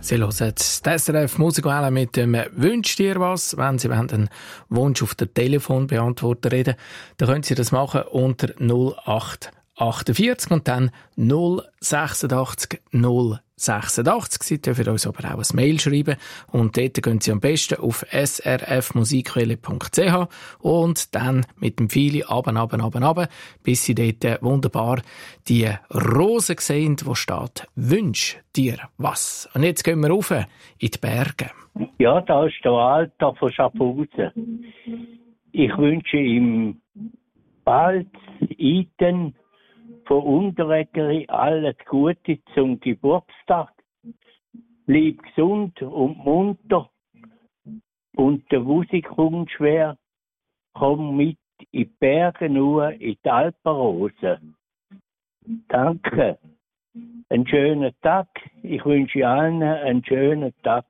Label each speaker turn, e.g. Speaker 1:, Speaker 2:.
Speaker 1: Sie hören das SRF Musikwelle mit dem «Wünsch dir was». Wenn Sie einen Wunsch auf der Telefonbeantworter reden, dann können Sie das machen unter 0848 und dann 086 086. Sie dürfen uns aber auch ein Mail schreiben und dort gehen Sie am besten auf srfmusikwelle.ch und dann mit dem Pfeil runter, bis Sie dort wunderbar die Rose sehen, wo steht «Wünsch dir was». Und jetzt gehen wir rauf in die Berge.
Speaker 2: Ja, da ist der Walter von Schaffhausen. Ich wünsche ihm bald Iten von Unterreggeri alles Gute zum Geburtstag. Bleib gesund und munter. Und der Musik kommt schwer. Komm mit in die Berge nur in die Alpenrose. Danke. Einen schönen Tag. Ich wünsche allen einen schönen Tag.